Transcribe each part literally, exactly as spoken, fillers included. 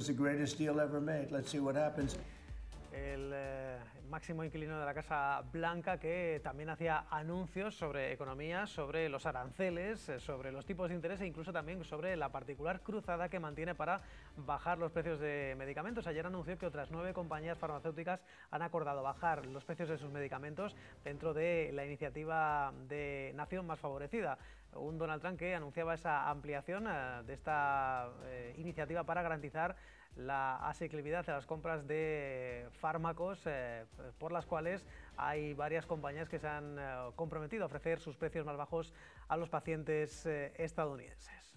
the greatest deal ever made. Let's see what happens. El eh, máximo inquilino de la Casa Blanca, que también hacía anuncios sobre economía, sobre los aranceles, eh, sobre los tipos de interés e incluso también sobre la particular cruzada que mantiene para bajar los precios de medicamentos. Ayer anunció que otras nueve compañías farmacéuticas han acordado bajar los precios de sus medicamentos dentro de la iniciativa de Nación Más Favorecida. Un Donald Trump que anunciaba esa ampliación eh, de esta eh, iniciativa para garantizar la asequibilidad de las compras de fármacos, eh, por las cuales hay varias compañías que se han eh, comprometido a ofrecer sus precios más bajos a los pacientes eh, estadounidenses.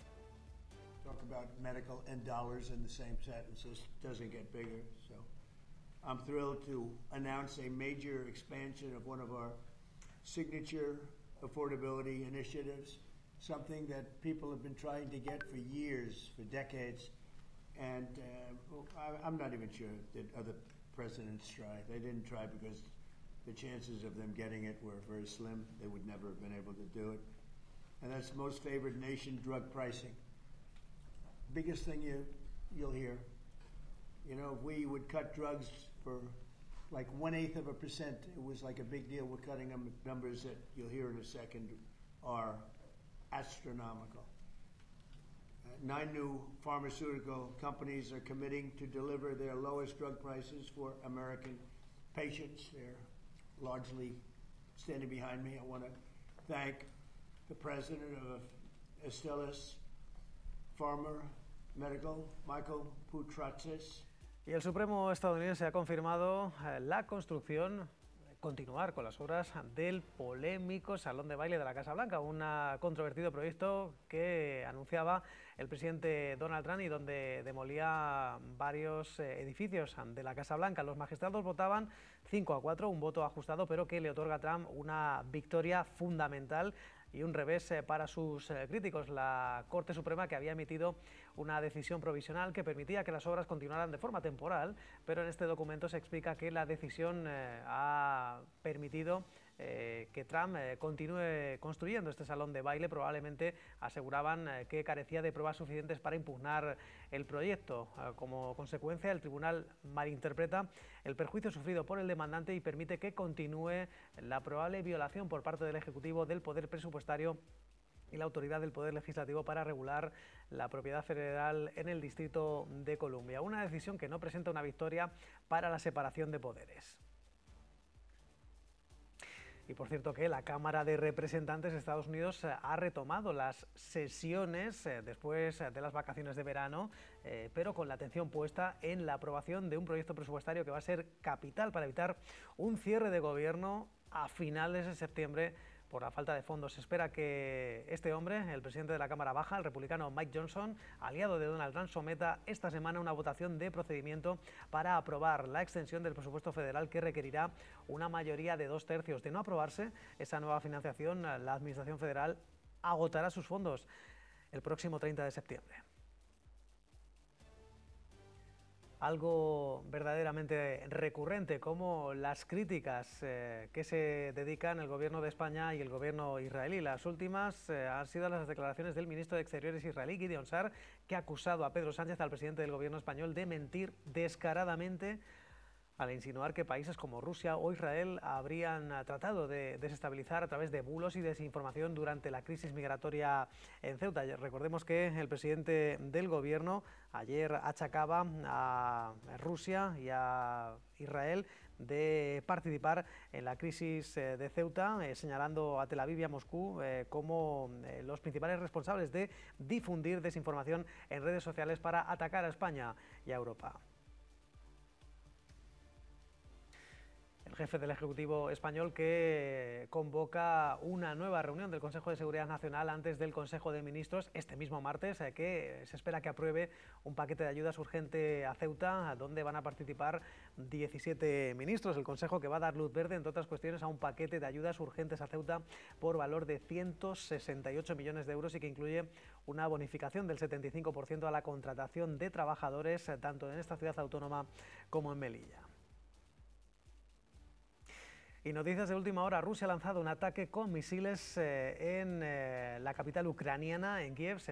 Talk about medical and dollars in the same sentences doesn't get bigger. So I'm thrilled to announce a major expansion of one of our signature affordability initiatives, something that people have been trying to get for years, for decades. And uh, I, I'm not even sure that other presidents tried. They didn't try because the chances of them getting it were very slim. They would never have been able to do it. And that's most favored nation drug pricing. Biggest thing you, you'll hear. You know, if we would cut drugs for like one-eighth of a percent, it was like a big deal. We're cutting them. Numbers that you'll hear in a second are astronomical. Nine new pharmaceutical companies are committing to deliver their lowest drug prices for American patients. They're largely standing behind me. I want to thank the president of Astellas Pharma Medical, Michael Putratsis. Y el Supremo estadounidense ha confirmado la construcción, continuar con las obras del polémico Salón de Baile de la Casa Blanca, un controvertido proyecto que anunciaba el presidente Donald Trump y donde demolía varios edificios de la Casa Blanca. Los magistrados votaban cinco a cuatro, un voto ajustado, pero que le otorga a Trump una victoria fundamental y un revés para sus críticos. La Corte Suprema, que había emitido una decisión provisional que permitía que las obras continuaran de forma temporal, pero en este documento se explica que la decisión eh, ha permitido eh, que Trump eh, continúe construyendo este salón de baile. Probablemente aseguraban eh, que carecía de pruebas suficientes para impugnar el proyecto. Eh, como consecuencia, el tribunal malinterpreta el perjuicio sufrido por el demandante y permite que continúe la probable violación por parte del Ejecutivo del poder presupuestario y la autoridad del Poder Legislativo para regular la propiedad federal en el Distrito de Columbia. Una decisión que no presenta una victoria para la separación de poderes. Y por cierto que la Cámara de Representantes de Estados Unidos ha retomado las sesiones eh, después de las vacaciones de verano, eh, pero con la atención puesta en la aprobación de un proyecto presupuestario que va a ser capital para evitar un cierre de gobierno a finales de septiembre por la falta de fondos. Se espera que este hombre, el presidente de la Cámara Baja, el republicano Mike Johnson, aliado de Donald Trump, someta esta semana una votación de procedimiento para aprobar la extensión del presupuesto federal, que requerirá una mayoría de dos tercios. De no aprobarse esa nueva financiación, la Administración Federal agotará sus fondos el próximo treinta de septiembre. Algo verdaderamente recurrente, como las críticas eh, que se dedican el gobierno de España y el gobierno israelí. Las últimas eh, han sido las declaraciones del ministro de Exteriores israelí, Gideon Sa'ar, que ha acusado a Pedro Sánchez, al presidente del gobierno español, de mentir descaradamente al insinuar que países como Rusia o Israel habrían tratado de desestabilizar a través de bulos y desinformación durante la crisis migratoria en Ceuta. Recordemos que el presidente del gobierno ayer achacaba a Rusia y a Israel de participar en la crisis de Ceuta, eh, señalando a Tel Aviv y a Moscú eh, como eh, los principales responsables de difundir desinformación en redes sociales para atacar a España y a Europa. El jefe del Ejecutivo español, que convoca una nueva reunión del Consejo de Seguridad Nacional antes del Consejo de Ministros este mismo martes, que se espera que apruebe un paquete de ayudas urgente a Ceuta, donde van a participar diecisiete ministros. El Consejo, que va a dar luz verde, entre otras cuestiones, a un paquete de ayudas urgentes a Ceuta por valor de ciento sesenta y ocho millones de euros y que incluye una bonificación del setenta y cinco por ciento a la contratación de trabajadores, tanto en esta ciudad autónoma como en Melilla. Y noticias de última hora: Rusia ha lanzado un ataque con misiles eh, en eh, la capital ucraniana, en Kiev.